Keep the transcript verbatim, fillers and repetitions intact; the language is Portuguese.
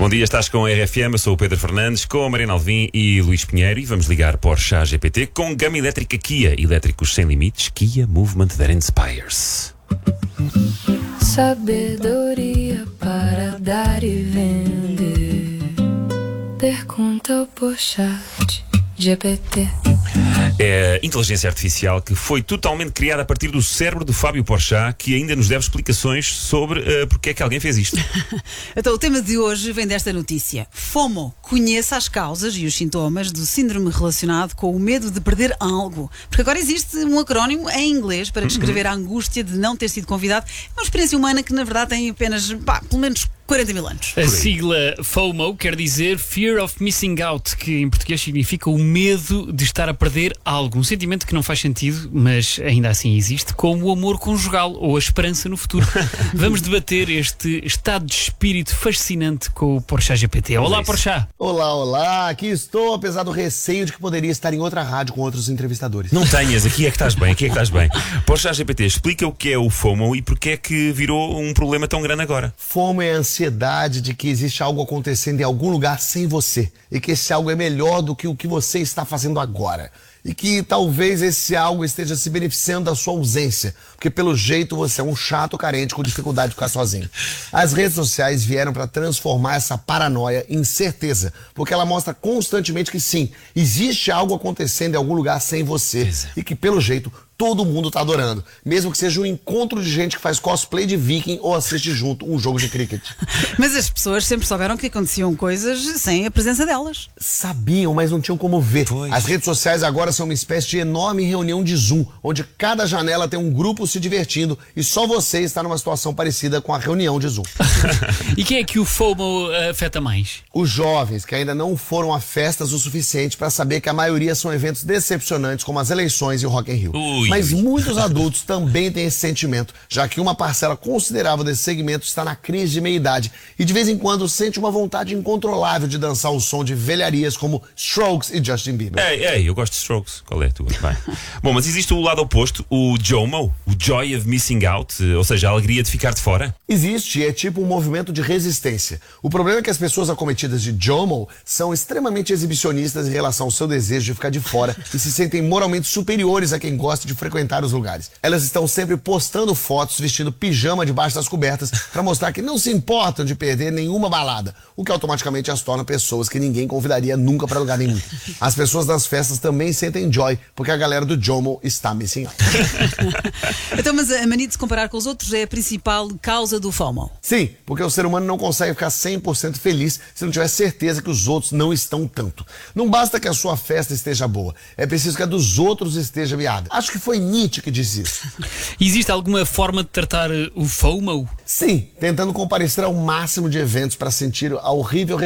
Bom dia, estás com a R F M, eu sou o Pedro Fernandes, com a Mariana Alvim e Luís Pinheiro e vamos ligar Porsche G P T com gama elétrica Kia, elétricos sem limites, Kia Movement that Inspires. Sabedoria para dar e vender, ter conta ao Porsche G P T. É a inteligência artificial que foi totalmente criada a partir do cérebro do Fábio Porchat, que ainda nos deve explicações sobre uh, porque é que alguém fez isto. Então, o tema de hoje vem desta notícia. FOMO. Conheça as causas e os sintomas do síndrome relacionado com o medo de perder algo. Porque agora existe um acrónimo em inglês para descrever a angústia de não ter sido convidado. É uma experiência humana que, na verdade, tem apenas, pá, pelo menos quarenta mil anos. A sigla FOMO quer dizer Fear of Missing Out, que em português significa o medo de estar a perder algo. Um sentimento que não faz sentido, mas ainda assim existe, como o amor conjugal ou a esperança no futuro. Vamos debater este estado de espírito fascinante com o Porsche G P T. Olá, Porsche! Olá, olá! Aqui estou, apesar do receio de que poderia estar em outra rádio com outros entrevistadores. Não tenhas, aqui é que estás bem, aqui é que estás bem. Porsche G P T, explica o que é o FOMO e porque é que virou um problema tão grande agora. FOMO é a ansiedade de que existe algo acontecendo em algum lugar sem você e que esse algo é melhor do que o que você está fazendo agora. E que talvez esse algo esteja se beneficiando da sua ausência, porque pelo jeito você é um chato carente com dificuldade de ficar sozinho. As redes sociais vieram para transformar essa paranoia em certeza, porque ela mostra constantemente que sim, existe algo acontecendo em algum lugar sem você e que pelo jeito todo mundo tá adorando, mesmo que seja um encontro de gente que faz cosplay de viking ou assiste junto um jogo de cricket. Mas as pessoas sempre souberam que aconteciam coisas sem a presença delas. Sabiam, mas não tinham como ver. Pois. As redes sociais agora são uma espécie de enorme reunião de Zoom, onde cada janela tem um grupo se divertindo e só você está numa situação parecida com a reunião de Zoom. E quem é que o FOMO afeta mais? Os jovens, que ainda não foram a festas o suficiente para saber que a maioria são eventos decepcionantes, como as eleições e o Rock in Rio. Ui. Mas muitos adultos também têm esse sentimento, já que uma parcela considerável desse segmento está na crise de meia-idade e de vez em quando sente uma vontade incontrolável de dançar o som de velharias como Strokes e Justin Bieber. Ei, ei, eu gosto de Strokes. Qual é a tua? Vai. Bom, mas existe o lado oposto, o JOMO, o Joy of Missing Out, ou seja, a alegria de ficar de fora? Existe, e é tipo um movimento de resistência. O problema é que as pessoas acometidas de JOMO são extremamente exibicionistas em relação ao seu desejo de ficar de fora e se sentem moralmente superiores a quem gosta de frequentar os lugares. Elas estão sempre postando fotos vestindo pijama debaixo das cobertas para mostrar que não se importam de perder nenhuma balada, o que automaticamente as torna pessoas que ninguém convidaria nunca para lugar nenhum. As pessoas das festas também sentem joy, porque a galera do JOMO está missing out. Então, mas a mania de se comparar com os outros é a principal causa do FOMO? Sim, porque o ser humano não consegue ficar cem por cento feliz se não tiver certeza que os outros não estão tanto. Não basta que a sua festa esteja boa, é preciso que a dos outros esteja viada. Acho que foi Nietzsche que disse isso. Existe alguma forma de tratar o FOMO? Sim, tentando comparecer ao máximo de eventos para sentir a horrível